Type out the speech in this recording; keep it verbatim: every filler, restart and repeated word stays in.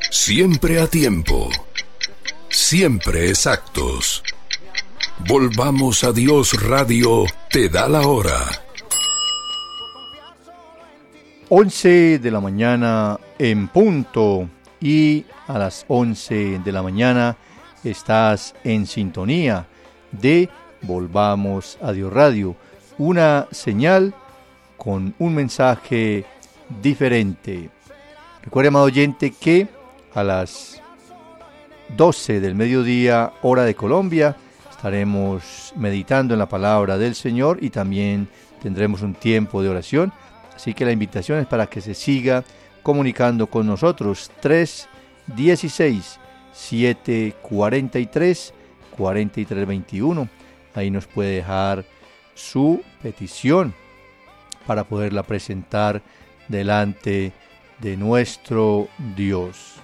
Siempre a tiempo, siempre exactos. Volvamos a Dios Radio, te da la hora. once de la mañana en punto, y a las once de la mañana estás en sintonía de Volvamos a Dios Radio, una señal con un mensaje diferente. Recuerde, amado oyente, que a las doce del mediodía, hora de Colombia, estaremos meditando en la palabra del Señor y también tendremos un tiempo de oración. Así que la invitación es para que se siga comunicando con nosotros. Tres dieciséis, siete cuarenta y tres, cuarenta y tres veintiuno. Ahí nos puede dejar su petición para poderla presentar delante de nuestro Dios.